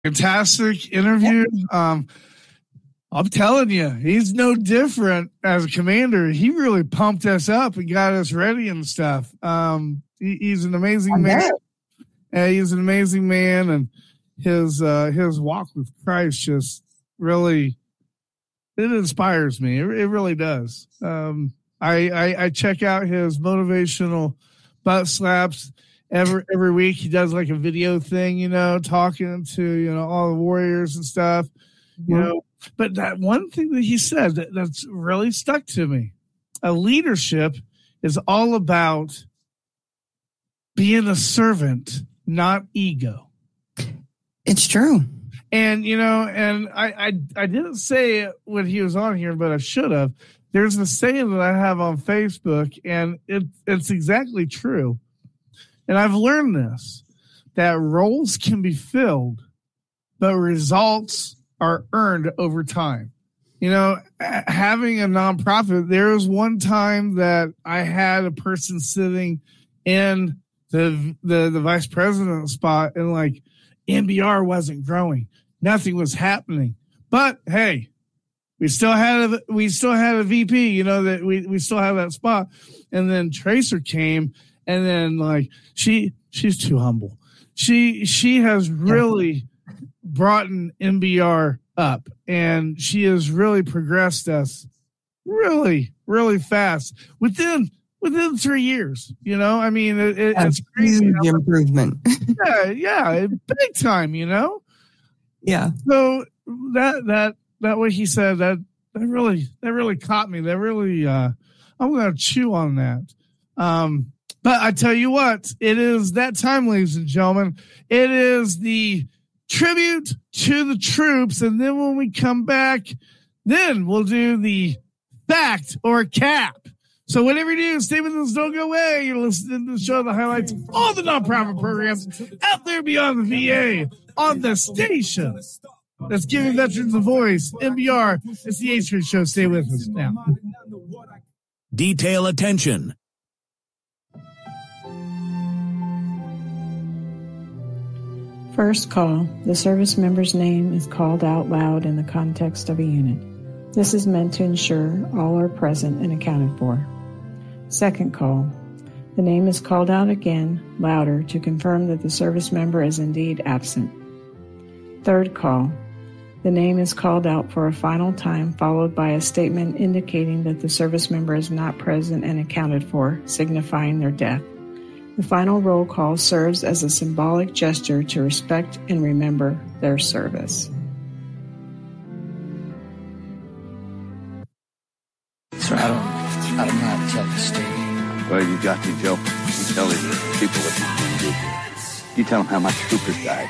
Fantastic interview. I'm telling you, he's no different as a commander. He really pumped us up and got us ready and stuff. He's an amazing man. He's an amazing man, and his walk with Christ just really, it inspires me. It really does. I check out his motivational butt slaps every week. He does like a video thing, talking to, all the warriors and stuff, but that one thing that he said that's really stuck to me, a leadership is all about being a servant, not ego. It's true. And, and I didn't say it when he was on here, but I should have. There's a saying that I have on Facebook, and it's exactly true. And I've learned this, that roles can be filled, but results are earned over time. Having a nonprofit, there was one time that I had a person sitting in the vice president spot, and like NBR wasn't growing. Nothing was happening. But hey, we still had a VP, that we still have that spot. And then Tracer came, and then like she's too humble. She has really brought an NBR up, and she has really progressed us really, really fast within 3 years. I mean, it's crazy. Improvement. yeah, big time. Yeah. So that what he said that really caught me. That really I'm going to chew on that. But I tell you what, it is that time, ladies and gentlemen. It is the tribute to the troops, and then when we come back, then we'll do the fact or cap. So whatever you do, stay with us, don't go away. You're listening to the show, the highlights of all the nonprofit programs out there beyond the VA on the station that's giving veterans a voice. NBR, it's the A Street Show. Stay with us now. Detail attention. First call. The service member's name is called out loud in the context of a unit. This is meant to ensure all are present and accounted for. Second call. The name is called out again, louder, to confirm that the service member is indeed absent. Third call. The name is called out for a final time, followed by a statement indicating that the service member is not present and accounted for, signifying their death. The final roll call serves as a symbolic gesture to respect and remember their service. So I don't know how to tell the story. Well, you got to, Joe. You tell these people what you do. You tell them how much troopers died.